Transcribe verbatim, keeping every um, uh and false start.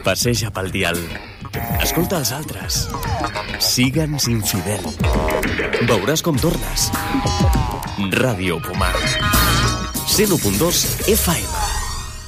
Passeja pel dial. Escolta els altres. Sigue'ns infidel. Veuràs com tornes. Ràdio Pomar. cent u punt dos F M.